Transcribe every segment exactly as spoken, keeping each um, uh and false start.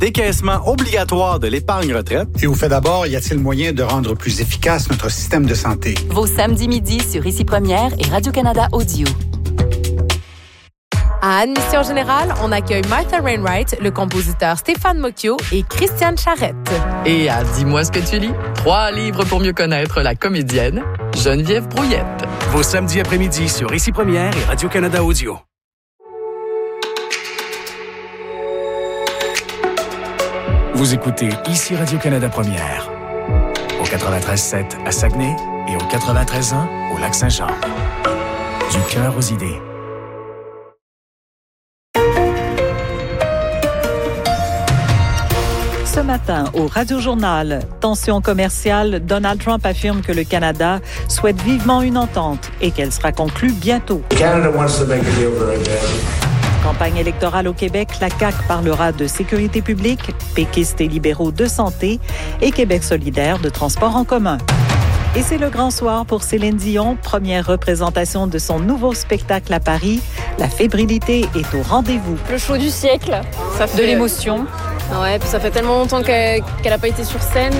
décaissement obligatoire de l'épargne retraite. Et au fait d'abord, y a-t-il moyen de rendre plus efficace notre système de santé? Vos samedis midi sur Ici Première et Radio-Canada Audio. À Admission Générale, on accueille Martha Wainwright, le compositeur Stéphane Mocchio et Christiane Charette. Et à Dis-moi ce que tu lis, trois livres pour mieux connaître la comédienne Geneviève Brouillette. Vos samedis après-midi sur Ici Première et Radio-Canada Audio. Vous écoutez Ici Radio-Canada Première, au quatre-vingt-treize sept à Saguenay et au quatre-vingt-treize un au Lac-Saint-Jean. Du cœur aux idées. Ce matin, au Radio-Journal, tension commerciale, Donald Trump affirme que le Canada souhaite vivement une entente et qu'elle sera conclue bientôt. Canada wants to make a deal very badly. Campagne électorale au Québec, la C A Q parlera de sécurité publique, péquistes et libéraux de santé et Québec solidaire de transport en commun. Et c'est le grand soir pour Céline Dion, première représentation de son nouveau spectacle à Paris. La fébrilité est au rendez-vous. Le show du siècle, ça fait... de l'émotion. Ouais, puis ça fait tellement longtemps qu'elle n'a pas été sur scène.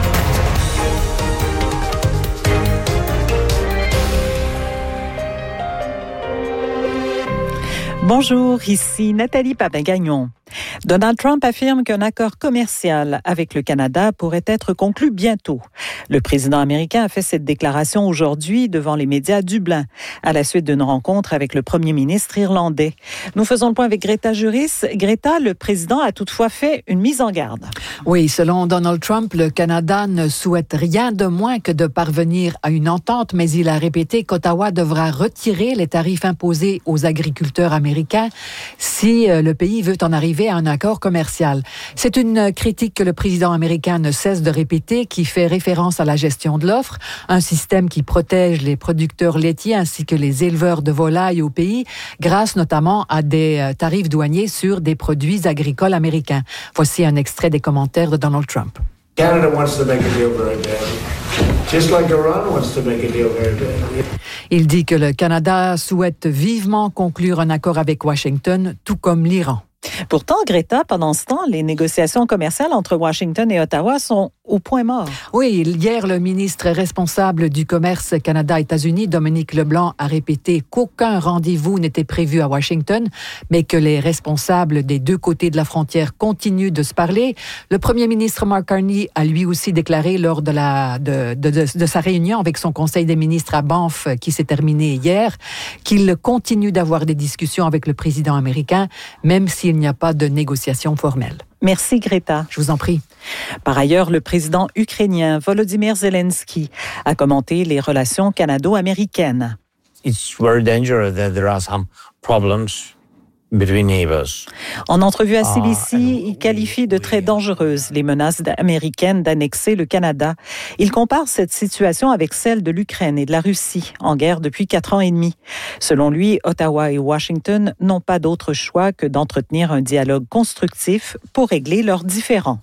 Bonjour, ici Nathalie Papin-Gagnon. Donald Trump affirme qu'un accord commercial avec le Canada pourrait être conclu bientôt. Le président américain a fait cette déclaration aujourd'hui devant les médias à Dublin, à la suite d'une rencontre avec le premier ministre irlandais. Nous faisons le point avec Greta Juris. Greta, le président a toutefois fait une mise en garde. Oui, selon Donald Trump, le Canada ne souhaite rien de moins que de parvenir à une entente, mais il a répété qu'Ottawa devra retirer les tarifs imposés aux agriculteurs américains si le pays veut en arriver à un accord commercial. C'est une critique que le président américain ne cesse de répéter, qui fait référence à la gestion de l'offre, un système qui protège les producteurs laitiers ainsi que les éleveurs de volailles au pays, grâce notamment à des tarifs douaniers sur des produits agricoles américains. Voici un extrait des commentaires de Donald Trump. Canada wants to make a deal very badly. Just like Iran wants to make a deal very badly. Il dit que le Canada souhaite vivement conclure un accord avec Washington, tout comme l'Iran. Pourtant, Greta, pendant ce temps, les négociations commerciales entre Washington et Ottawa sont au point mort. Oui, hier, le ministre responsable du commerce Canada-États-Unis, Dominique Leblanc, a répété qu'aucun rendez-vous n'était prévu à Washington, mais que les responsables des deux côtés de la frontière continuent de se parler. Le premier ministre Mark Carney a lui aussi déclaré lors de, la, de, de, de, de sa réunion avec son conseil des ministres à Banff, qui s'est terminé hier, qu'il continue d'avoir des discussions avec le président américain, même s'il n'y a pas de négociations formelles. Merci, Greta. Je vous en prie. Par ailleurs, le président ukrainien Volodymyr Zelensky a commenté les relations canado-américaines. It's very dangerous that there are some problems between neighbors. En entrevue à C B C, il qualifie de très dangereuses les menaces américaines d'annexer le Canada. Il compare cette situation avec celle de l'Ukraine et de la Russie, en guerre depuis quatre ans et demi. Selon lui, Ottawa et Washington n'ont pas d'autre choix que d'entretenir un dialogue constructif pour régler leurs différends.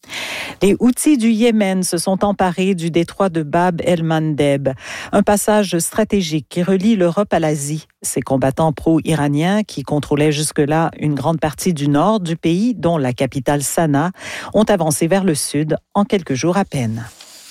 Les Houthis du Yémen se sont emparés du détroit de Bab el-Mandeb, un passage stratégique qui relie l'Europe à l'Asie. Ces combattants pro-iraniens, qui contrôlaient jusque-là une grande partie du nord du pays, dont la capitale Sanaa, ont avancé vers le sud en quelques jours à peine.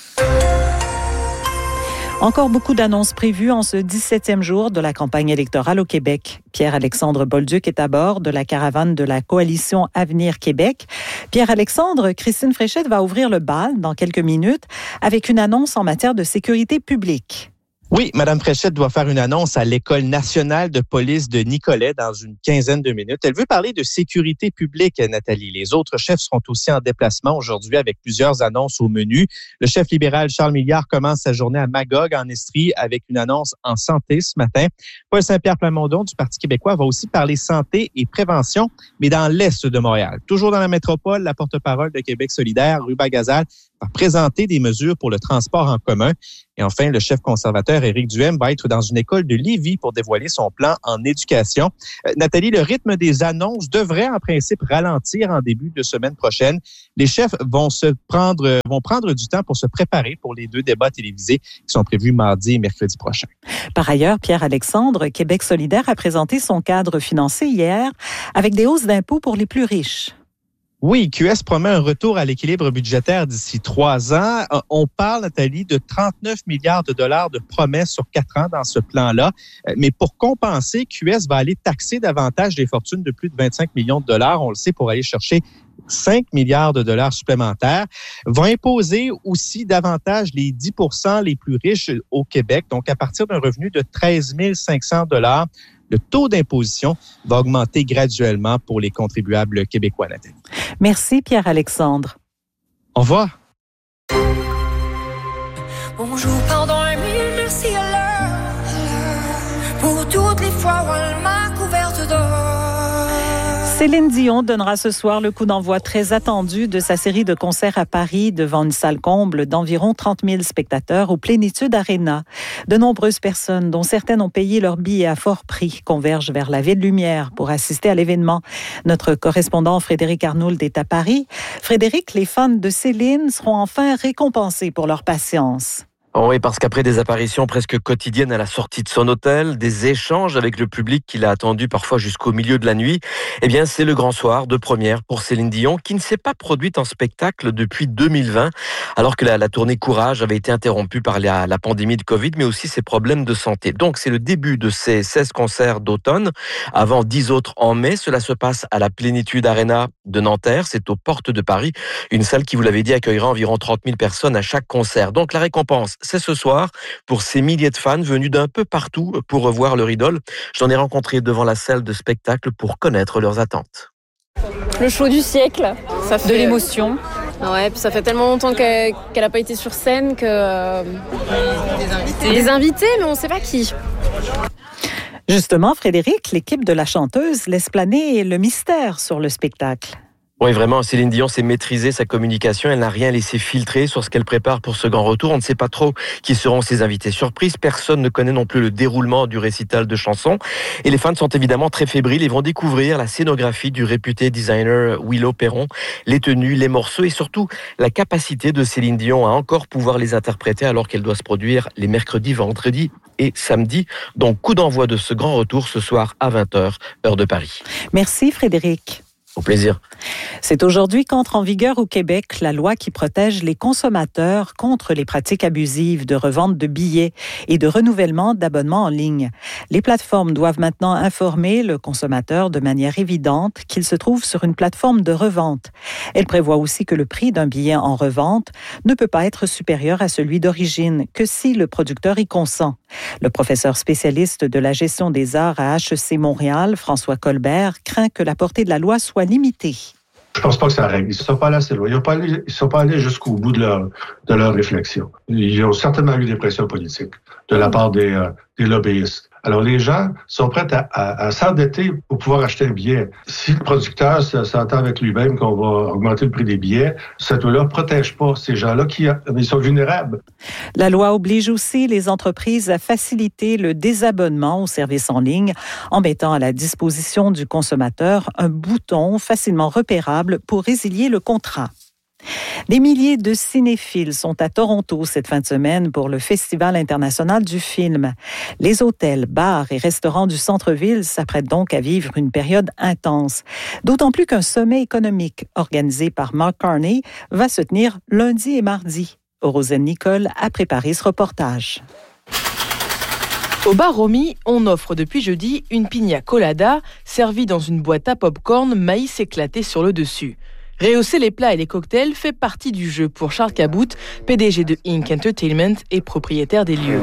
Encore beaucoup d'annonces prévues en ce dix-septième jour de la campagne électorale au Québec. Pierre-Alexandre Bolduc est à bord de la caravane de la coalition Avenir Québec. Pierre-Alexandre, Christine Fréchette va ouvrir le bal dans quelques minutes avec une annonce en matière de sécurité publique. Oui, Mme Fréchette doit faire une annonce à l'École nationale de police de Nicolet dans une quinzaine de minutes. Elle veut parler de sécurité publique, Nathalie. Les autres chefs seront aussi en déplacement aujourd'hui avec plusieurs annonces au menu. Le chef libéral Charles Milliard commence sa journée à Magog, en Estrie, avec une annonce en santé ce matin. Paul Saint-Pierre Plamondon du Parti québécois va aussi parler santé et prévention, mais dans l'est de Montréal. Toujours dans la métropole, la porte-parole de Québec solidaire, Ruba Gazal, va présenter des mesures pour le transport en commun. Et enfin, le chef conservateur Éric Duhaime va être dans une école de Lévis pour dévoiler son plan en éducation. Euh, Nathalie, le rythme des annonces devrait en principe ralentir en début de semaine prochaine. Les chefs vont se prendre, vont prendre du temps pour se préparer pour les deux débats télévisés qui sont prévus mardi et mercredi prochain. Par ailleurs, Pierre-Alexandre, Québec solidaire a présenté son cadre financier hier avec des hausses d'impôts pour les plus riches. Oui, Q S promet un retour à l'équilibre budgétaire d'ici trois ans. On parle, Nathalie, de trente-neuf milliards de dollars de promesses sur quatre ans dans ce plan-là. Mais pour compenser, Q S va aller taxer davantage les fortunes de plus de vingt-cinq millions de dollars, on le sait, pour aller chercher cinq milliards de dollars supplémentaires, va imposer aussi davantage les dix pour cent les plus riches au Québec. Donc, à partir d'un revenu de treize mille cinq cents dollars, le taux d'imposition va augmenter graduellement pour les contribuables québécois, Nathalie. Merci, Pierre-Alexandre. Au revoir. Bonjour, pardon, mille merci à l'heure pour toutes les fois où elle m'a couverte d'or. Céline Dion donnera ce soir le coup d'envoi très attendu de sa série de concerts à Paris devant une salle comble d'environ trente mille spectateurs au Plénitude Arena. De nombreuses personnes, dont certaines ont payé leur billet à fort prix, convergent vers la Ville Lumière pour assister à l'événement. Notre correspondant Frédéric Arnould est à Paris. Frédéric, les fans de Céline seront enfin récompensés pour leur patience. Oh oui, parce qu'après des apparitions presque quotidiennes à la sortie de son hôtel, des échanges avec le public qu'il a attendu parfois jusqu'au milieu de la nuit, eh bien, c'est le grand soir de première pour Céline Dion, qui ne s'est pas produite en spectacle depuis deux mille vingt, alors que la, la tournée Courage avait été interrompue par la, la pandémie de Covid, mais aussi ses problèmes de santé. Donc, c'est le début de ces seize concerts d'automne, avant dix autres en mai. Cela se passe à la Plénitude Arena de Nanterre, c'est aux portes de Paris, une salle qui, vous l'avez dit, accueillera environ trente mille personnes à chaque concert. Donc, la récompense, c'est ce soir pour ces milliers de fans venus d'un peu partout pour revoir leur idole. J'en ai rencontré devant la salle de spectacle pour connaître leurs attentes. Le show du siècle, ça fait de l'émotion. Ouais, puis ça fait tellement longtemps qu'elle qu'elle a pas été sur scène que euh... des invités. Des invités, mais on sait pas qui. Justement, Frédéric, l'équipe de la chanteuse laisse planer le mystère sur le spectacle. Oui, vraiment, Céline Dion sait maîtriser sa communication. Elle n'a rien laissé filtrer sur ce qu'elle prépare pour ce grand retour. On ne sait pas trop qui seront ses invités surprises. Personne ne connaît non plus le déroulement du récital de chansons. Et les fans sont évidemment très fébriles et vont découvrir la scénographie du réputé designer Willow Perron, les tenues, les morceaux et surtout la capacité de Céline Dion à encore pouvoir les interpréter alors qu'elle doit se produire les mercredis, vendredis et samedis. Donc, coup d'envoi de ce grand retour ce soir à vingt heures, heure de Paris. Merci Frédéric. Au plaisir. C'est aujourd'hui qu'entre en vigueur au Québec la loi qui protège les consommateurs contre les pratiques abusives de revente de billets et de renouvellement d'abonnements en ligne. Les plateformes doivent maintenant informer le consommateur de manière évidente qu'il se trouve sur une plateforme de revente. Elle prévoit aussi que le prix d'un billet en revente ne peut pas être supérieur à celui d'origine que si le producteur y consent. Le professeur spécialiste de la gestion des arts à H E C Montréal, François Colbert, craint que la portée de la loi soit limitée. Je pense pas que ça règle. Ils ne sont pas allés assez loin. Ils ne sont pas allés jusqu'au bout de leur, de leur réflexion. Ils ont certainement eu des pressions politiques de la part des, euh, des lobbyistes. Alors, les gens sont prêts à, à, à s'endetter pour pouvoir acheter un billet. Si le producteur s'entend avec lui-même qu'on va augmenter le prix des billets, cette loi-là ne protège pas ces gens-là qui ils sont vulnérables. La loi oblige aussi les entreprises à faciliter le désabonnement aux services en ligne en mettant à la disposition du consommateur un bouton facilement repérable pour résilier le contrat. Des milliers de cinéphiles sont à Toronto cette fin de semaine pour le Festival international du film. Les hôtels, bars et restaurants du centre-ville s'apprêtent donc à vivre une période intense. D'autant plus qu'un sommet économique organisé par Mark Carney va se tenir lundi et mardi. Rosane Nicole a préparé ce reportage. Au bar Romy, on offre depuis jeudi une piña colada servie dans une boîte à pop-corn maïs éclaté sur le dessus. Rehausser les plats et les cocktails fait partie du jeu pour Charles Cabout, P D G de Inc Entertainment et propriétaire des lieux.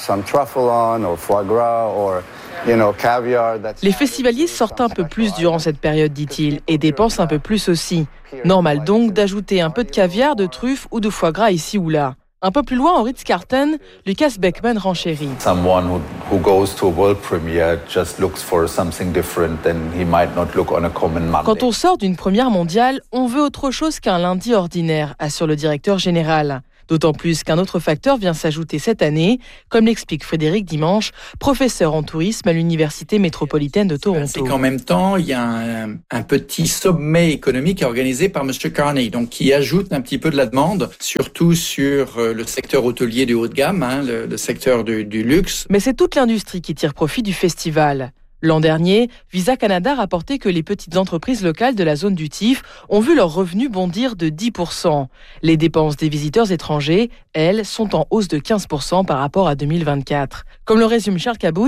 Les festivaliers sortent un peu plus durant cette période, dit-il, et dépensent un peu plus aussi. Normal donc d'ajouter un peu de caviar, de truffe ou de foie gras ici ou là. Un peu plus loin, au Ritz-Carlton, Lucas Beckman renchérit. Someone who, who goes to a world premiere just looks for something different and he might not look on a common Monday. Quand on sort d'une première mondiale, on veut autre chose qu'un lundi ordinaire, assure le directeur général. D'autant plus qu'un autre facteur vient s'ajouter cette année, comme l'explique Frédéric Dimanche, professeur en tourisme à l'Université métropolitaine de Toronto. C'est qu'en même temps, il y a un, un petit sommet économique organisé par M. Carney, donc qui ajoute un petit peu de la demande, surtout sur le secteur hôtelier du haut de gamme, hein, le, le secteur du, du luxe. Mais c'est toute l'industrie qui tire profit du festival. L'an dernier, Visa Canada rapportait que les petites entreprises locales de la zone du T I F ont vu leurs revenus bondir de dix pour cent. Les dépenses des visiteurs étrangers, elles, sont en hausse de quinze pour cent par rapport à deux mille vingt-quatre. Comme le résume Charles Cabout,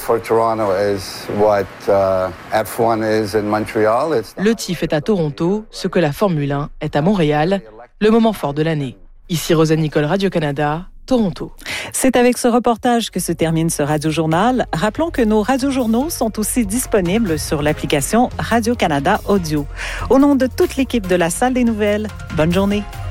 le T I F est à Toronto, ce que la Formule un est à Montréal, le moment fort de l'année. Ici Rosanne Nicole, Radio-Canada, Toronto. C'est avec ce reportage que se termine ce Radio-Journal. Rappelons que nos radiojournaux sont aussi disponibles sur l'application Radio-Canada Audio. Au nom de toute l'équipe de la Salle des Nouvelles, bonne journée.